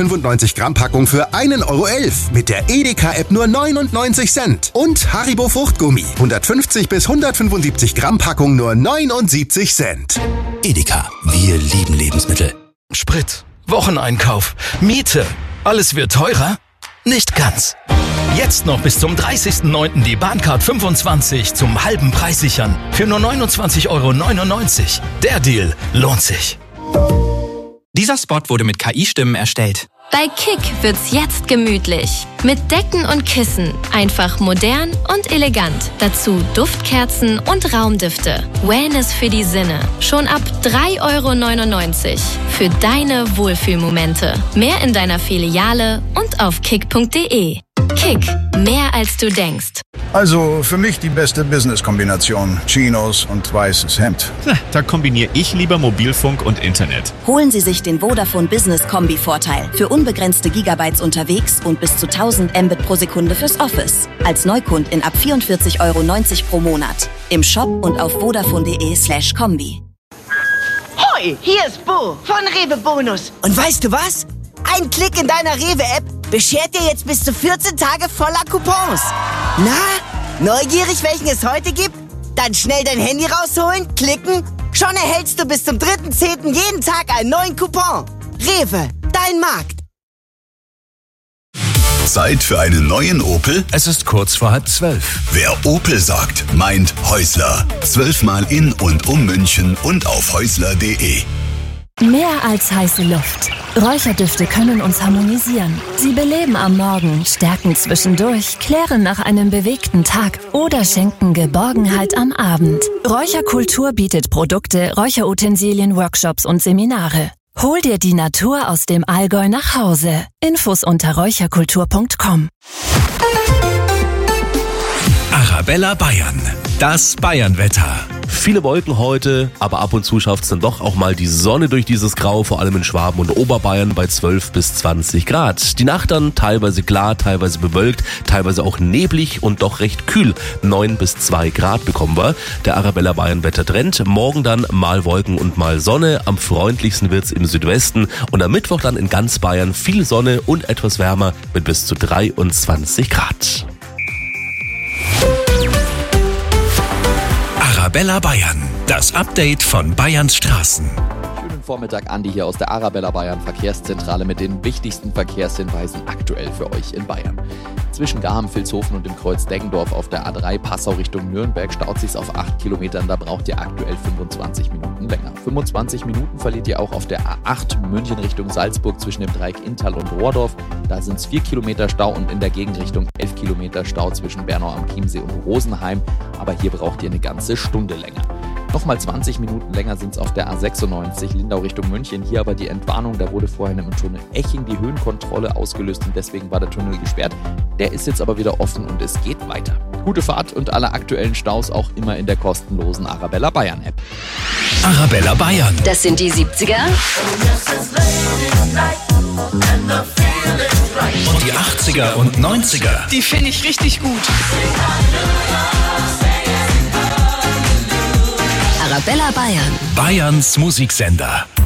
195 Gramm Packung für 1,11 € mit der Edeka-App nur 99 Cent. Und Haribo Fruchtgummi, 150 bis 175 Gramm Packung nur 79 Cent. Edeka, wir lieben Lebensmittel. Sprit, Wocheneinkauf, Miete, alles wird teurer? Nicht ganz. Jetzt noch bis zum 30.09. die Bahncard 25 zum halben Preis sichern. Für nur 29,99 €. Der Deal lohnt sich. Dieser Spot wurde mit KI-Stimmen erstellt. Bei Kick wird's jetzt gemütlich. Mit Decken und Kissen. Einfach modern und elegant. Dazu Duftkerzen und Raumdüfte. Wellness für die Sinne. Schon ab 3,99 € für deine Wohlfühlmomente. Mehr in deiner Filiale und auf kick.de. Kick, mehr als du denkst. Also für mich die beste Business-Kombination. Chinos und weißes Hemd. Da kombiniere ich lieber Mobilfunk und Internet. Holen Sie sich den Vodafone Business Kombi-Vorteil. Für unbegrenzte Gigabytes unterwegs und bis zu 1000 Mbit pro Sekunde fürs Office. Als Neukundin ab 44,90 € pro Monat. Im Shop und auf vodafone.de/kombi. Hoi, hier ist Bo von Rewe Bonus. Und weißt du was? Ein Klick in deiner Rewe-App beschert dir jetzt bis zu 14 Tage voller Coupons. Na, neugierig, welchen es heute gibt? Dann schnell dein Handy rausholen, klicken. Schon erhältst du bis zum 3.10. jeden Tag einen neuen Coupon. Rewe, dein Markt. Zeit für einen neuen Opel? Es ist kurz vor 11:30. Wer Opel sagt, meint Häusler. 12-mal in und um München und auf häusler.de. Mehr als heiße Luft. Räucherdüfte können uns harmonisieren. Sie beleben am Morgen, stärken zwischendurch, klären nach einem bewegten Tag oder schenken Geborgenheit am Abend. Räucherkultur bietet Produkte, Räucherutensilien, Workshops und Seminare. Hol dir die Natur aus dem Allgäu nach Hause. Infos unter räucherkultur.com. Arabella Bayern. Das Bayernwetter. Viele Wolken heute, aber ab und zu schafft es dann doch auch mal die Sonne durch dieses Grau, vor allem in Schwaben und Oberbayern bei 12 bis 20 Grad. Die Nacht dann teilweise klar, teilweise bewölkt, teilweise auch neblig und doch recht kühl. 9 bis 2 Grad bekommen wir. Der Arabella Bayern Wettertrend. Morgen dann mal Wolken und mal Sonne. Am freundlichsten wird's im Südwesten und am Mittwoch dann in ganz Bayern viel Sonne und etwas wärmer mit bis zu 23 Grad. Arabella Bayern, das Update von Bayerns Straßen. Schönen Vormittag, Andi hier aus der Arabella Bayern Verkehrszentrale mit den wichtigsten Verkehrshinweisen aktuell für euch in Bayern. Zwischen Garm, Vilshofen und dem Kreuz Deggendorf auf der A3 Passau Richtung Nürnberg staut sich's auf 8 Kilometern, da braucht ihr aktuell 25 Minuten länger. 25 Minuten verliert ihr auch auf der A8 München Richtung Salzburg zwischen dem Dreieck Inntal und Rohrdorf. Da sind's 4 Kilometer Stau und in der Gegenrichtung 11 Kilometer Stau zwischen Bernau am Chiemsee und Rosenheim. Aber hier braucht ihr eine ganze Stunde länger. Nochmal 20 Minuten länger sind es auf der A96 Lindau Richtung München. Hier aber die Entwarnung, da wurde vorhin im Tunnel Eching die Höhenkontrolle ausgelöst und deswegen war der Tunnel gesperrt. Der ist jetzt aber wieder offen und es geht weiter. Gute Fahrt und alle aktuellen Staus auch immer in der kostenlosen Arabella Bayern App. Arabella Bayern. Das sind die 70er. Und die 80er und 90er. Die finde ich richtig gut. Arabella Bayern. Bayerns Musiksender.